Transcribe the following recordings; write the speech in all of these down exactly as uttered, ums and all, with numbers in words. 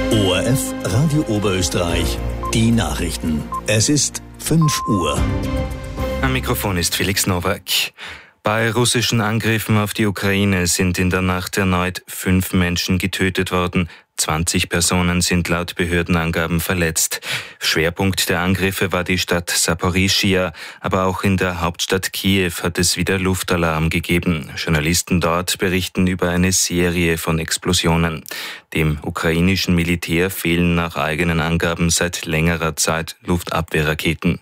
O R F Radio Oberösterreich, die Nachrichten. Es ist fünf Uhr. Am Mikrofon ist Felix Nowak. Bei russischen Angriffen auf die Ukraine sind in der Nacht erneut fünf Menschen getötet worden. zwanzig Personen sind laut Behördenangaben verletzt. Schwerpunkt der Angriffe war die Stadt Saporischschja, aber auch in der Hauptstadt Kiew hat es wieder Luftalarm gegeben. Journalisten dort berichten über eine Serie von Explosionen. Dem ukrainischen Militär fehlen nach eigenen Angaben seit längerer Zeit Luftabwehrraketen.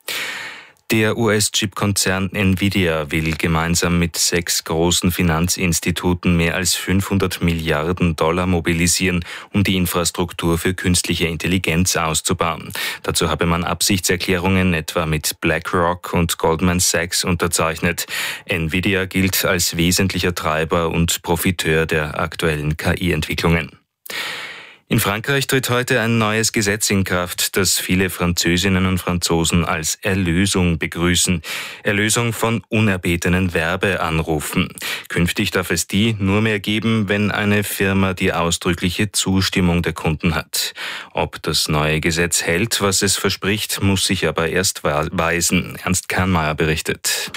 Der U S-Chip-Konzern Nvidia will gemeinsam mit sechs großen Finanzinstituten mehr als fünfhundert Milliarden Dollar mobilisieren, um die Infrastruktur für künstliche Intelligenz auszubauen. Dazu habe man Absichtserklärungen etwa mit BlackRock und Goldman Sachs unterzeichnet. Nvidia gilt als wesentlicher Treiber und Profiteur der aktuellen K I-Entwicklungen. In Frankreich tritt heute ein neues Gesetz in Kraft, das viele Französinnen und Franzosen als Erlösung begrüßen. Erlösung von unerbetenen Werbeanrufen. Künftig darf es die nur mehr geben, wenn eine Firma die ausdrückliche Zustimmung der Kunden hat. Ob das neue Gesetz hält, was es verspricht, muss sich aber erst weisen. Ernst Kahnmeier berichtet.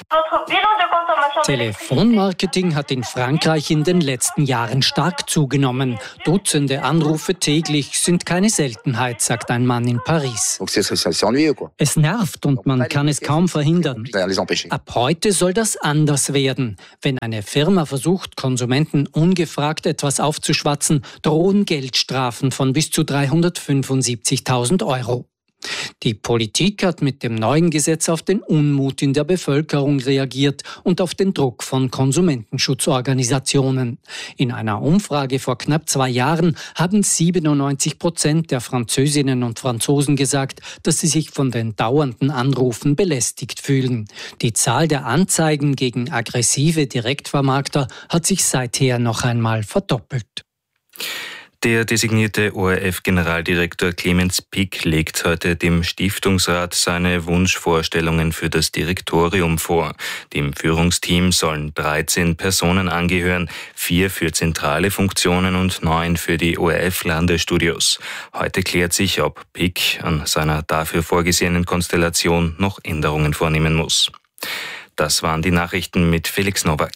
Telefonmarketing hat in Frankreich in den letzten Jahren stark zugenommen. Dutzende Anrufe täglich sind keine Seltenheit, sagt ein Mann in Paris. Es nervt und man kann es kaum verhindern. Ab heute soll das anders werden. Wenn eine Firma versucht, Konsumenten ungefragt etwas aufzuschwatzen, drohen Geldstrafen von bis zu dreihundertfünfundsiebzigtausend Euro. Die Politik hat mit dem neuen Gesetz auf den Unmut in der Bevölkerung reagiert und auf den Druck von Konsumentenschutzorganisationen. In einer Umfrage vor knapp zwei Jahren haben siebenundneunzig Prozent der Französinnen und Franzosen gesagt, dass sie sich von den dauernden Anrufen belästigt fühlen. Die Zahl der Anzeigen gegen aggressive Direktvermarkter hat sich seither noch einmal verdoppelt. Der designierte O R F-Generaldirektor Clemens Pick legt heute dem Stiftungsrat seine Wunschvorstellungen für das Direktorium vor. Dem Führungsteam sollen dreizehn Personen angehören, vier für zentrale Funktionen und neun für die O R F-Landestudios. Heute klärt sich, ob Pick an seiner dafür vorgesehenen Konstellation noch Änderungen vornehmen muss. Das waren die Nachrichten mit Felix Nowak.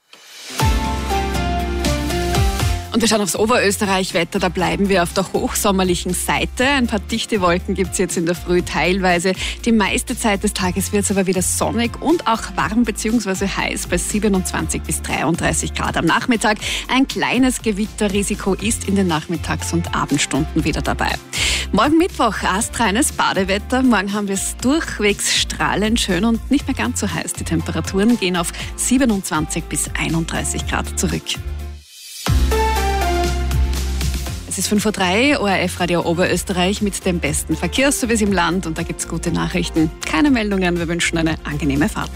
Und wir schauen aufs Oberösterreich-Wetter, da bleiben wir auf der hochsommerlichen Seite. Ein paar dichte Wolken gibt es jetzt in der Früh teilweise. Die meiste Zeit des Tages wird es aber wieder sonnig und auch warm bzw. heiß bei siebenundzwanzig bis dreiunddreißig Grad am Nachmittag. Ein kleines Gewitterrisiko ist in den Nachmittags- und Abendstunden wieder dabei. Morgen Mittwoch astreines Badewetter. Morgen haben wir es durchwegs strahlend schön und nicht mehr ganz so heiß. Die Temperaturen gehen auf siebenundzwanzig bis einunddreißig Grad zurück. Es ist fünf Uhr drei, O R F Radio Oberösterreich mit dem besten Verkehrsservice im Land und da gibt es gute Nachrichten. Keine Meldungen, wir wünschen eine angenehme Fahrt.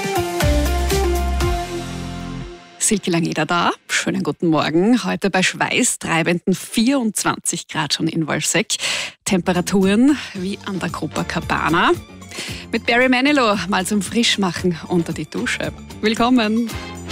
Silke Langeder da, schönen guten Morgen. Heute bei schweißtreibenden vierundzwanzig Grad schon in Wolfsegg. Temperaturen wie an der Copacabana. Mit Barry Manilow mal zum Frischmachen unter die Dusche. Willkommen.